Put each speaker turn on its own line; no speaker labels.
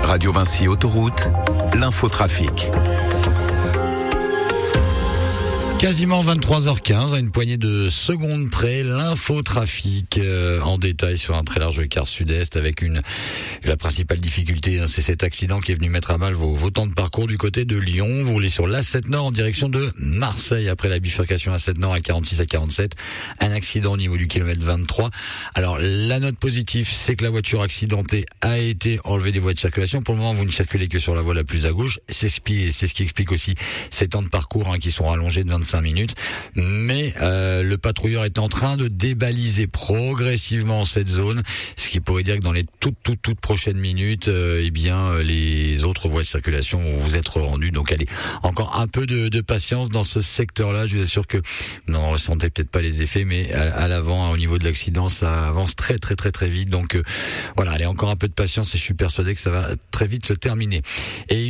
Radio Vinci Autoroute, l'infotrafic.
Quasiment 23h15, à une poignée de secondes près, l'infotrafic en détail sur un très large quart sud-est avec la principale difficulté, c'est cet accident qui est venu mettre à mal vos temps de parcours du côté de Lyon. Vous roulez sur l'A7 Nord en direction de Marseille après la bifurcation A7 Nord à 46 à 47. Un accident au niveau du kilomètre 23. Alors la note positive, c'est que la voiture accidentée a été enlevée des voies de circulation. Pour le moment, vous ne circulez que sur la voie la plus à gauche. C'est ce qui explique aussi ces temps de parcours qui sont rallongés de 25 minutes, mais le patrouilleur est en train de débaliser progressivement cette zone, ce qui pourrait dire que dans les toutes prochaines minutes, les autres voies de circulation vont vous être rendues. Donc allez, encore un peu de patience dans ce secteur-là. Je vous assure que vous n'en ressentez peut-être pas les effets, mais à l'avant, au niveau de l'accident, ça avance très vite. Donc voilà, allez, encore un peu de patience et je suis persuadé que ça va très vite se terminer. Et